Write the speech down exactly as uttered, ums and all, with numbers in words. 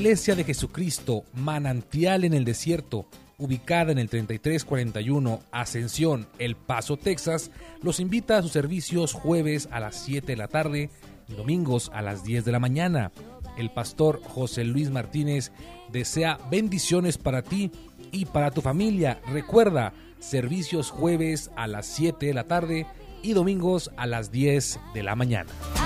Iglesia de Jesucristo, Manantial en el Desierto, ubicada en el treinta y tres cuarenta y uno Ascensión, El Paso, Texas, los invita a sus servicios jueves a las siete de la tarde y domingos a las diez de la mañana. El pastor José Luis Martínez desea bendiciones para ti y para tu familia. Recuerda, servicios jueves a las siete de la tarde y domingos a las diez de la mañana.